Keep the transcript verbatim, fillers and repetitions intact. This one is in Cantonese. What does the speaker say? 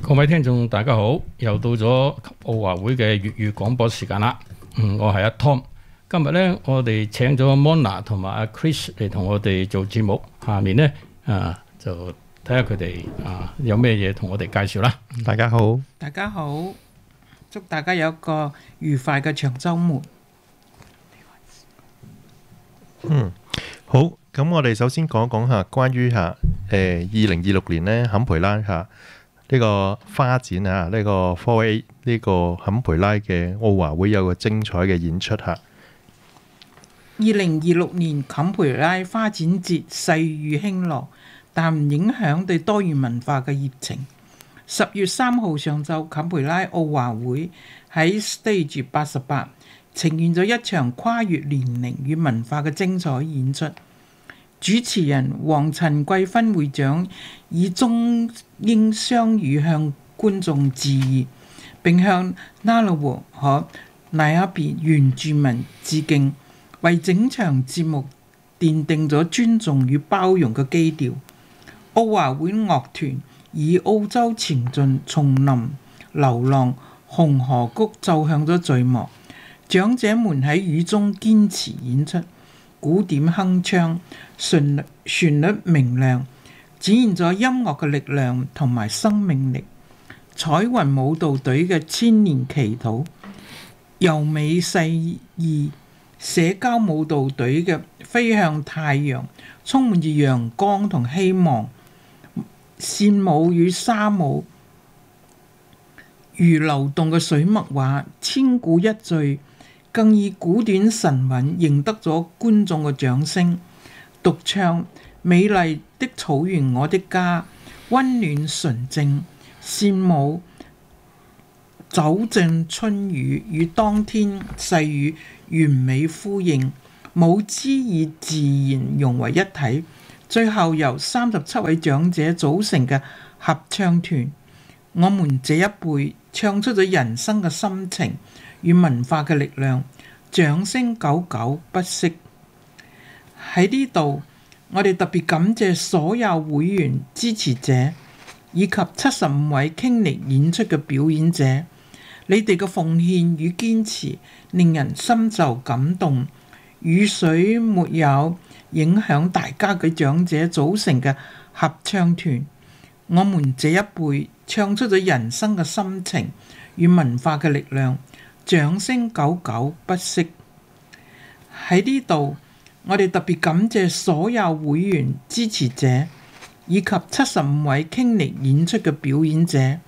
各位聽眾大家好，又到咗澳華會嘅粵語廣播時間啦。嗯，我係阿 Tom。今日咧，我哋請咗 Mona 同埋阿 Chris 嚟同我哋做節目。下面咧啊，就睇下佢哋啊有咩嘢同我哋介紹啦。 大家好， 大家好，祝大家有一個愉快嘅長週末。 嗯，好，咁我哋首先講一講下關於下誒二零二六年咧坎培拉下呢個花展啊，呢個 四 A 呢個坎培拉嘅澳華會有個精彩嘅演出嚇。 二零二六年坎培拉花展節勢遇興隆，但唔影響對多元文化嘅熱情。十月三號上晝，坎培拉澳華會喺 Stage 八十八呈現咗一場跨越年齡與文化嘅精彩演出。主持人黃陳桂芬會長以中英雙語向觀眾致意，並向 Ngunnawal 和 Nyapi 原住民致敬，為整場節目奠定咗尊重與包容嘅基調。澳華會樂團以澳洲前進、叢林流浪、紅河谷奏響咗序幕，長者們喺雨中堅持演出，鼓點鏗鏘，旋旋律明亮，展現咗音樂嘅力量同埋生命力。彩雲舞蹈隊嘅千年祈禱，柔美細意；社交舞蹈隊嘅飛向太陽，充滿住陽光同希望。線舞與沙舞如流動嘅水墨畫，千古一醉，更以古典神韻贏得咗觀眾嘅掌聲。獨唱美麗的草原我的家，溫暖純正。線舞走進春雨，與當天細雨完美呼應，舞姿與自然融為一體。最後由三十七位長者組成嘅合唱團，我們這一輩唱出咗人生嘅心情與文化嘅力量，掌聲久久不息。喺呢度，我哋特別感謝所有會員支持者以及七十五位傾力演出嘅表演者，你哋嘅奉獻與堅持令人深受感動。雨水沒有影響大家嘅長者組成嘅合唱團，我們這一輩唱出咗人生嘅心情與文化嘅力量，掌聲久久不息。喺呢度，我哋特別感謝所有會員支持者以及七十五位傾力演出嘅表演者，